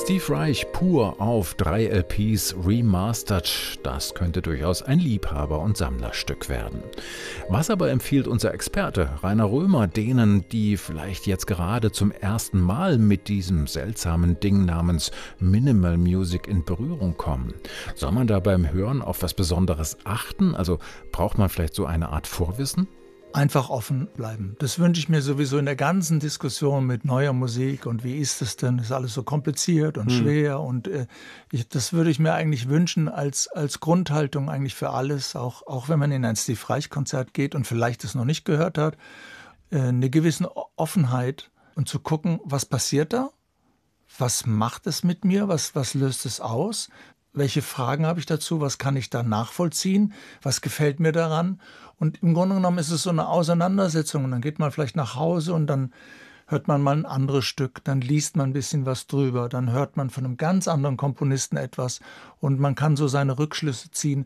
Steve Reich pur auf 3 LPs remastered, das könnte durchaus ein Liebhaber- und Sammlerstück werden. Was aber empfiehlt unser Experte Rainer Römer denen, die vielleicht jetzt gerade zum ersten Mal mit diesem seltsamen Ding namens Minimal Music in Berührung kommen? Soll man da beim Hören auf was Besonderes achten? Also braucht man vielleicht so eine Art Vorwissen? Einfach offen bleiben. Das wünsche ich mir sowieso in der ganzen Diskussion mit neuer Musik und wie ist es denn? Ist alles so kompliziert und schwer und das würde ich mir eigentlich wünschen als Grundhaltung eigentlich für alles, auch wenn man in ein Steve Reich Konzert geht und vielleicht es noch nicht gehört hat, eine gewisse Offenheit und zu gucken, was passiert da? Was macht es mit mir? Was löst es aus? Welche Fragen habe ich dazu? Was kann ich da nachvollziehen? Was gefällt mir daran? Und im Grunde genommen ist es so eine Auseinandersetzung. Und dann geht man vielleicht nach Hause und dann hört man mal ein anderes Stück. Dann liest man ein bisschen was drüber. Dann hört man von einem ganz anderen Komponisten etwas. Und man kann so seine Rückschlüsse ziehen,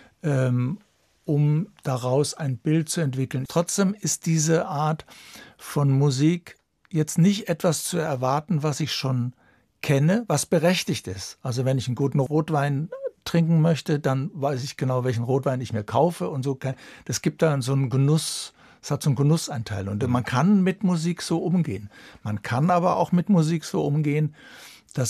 um daraus ein Bild zu entwickeln. Trotzdem ist diese Art von Musik jetzt nicht etwas zu erwarten, was ich schon kenne, was berechtigt ist. Also wenn ich einen guten Rotwein trinken möchte, dann weiß ich genau, welchen Rotwein ich mir kaufe und so. Das gibt da so einen Genuss, es hat so einen Genussanteil und man kann mit Musik so umgehen. Man kann aber auch mit Musik so umgehen,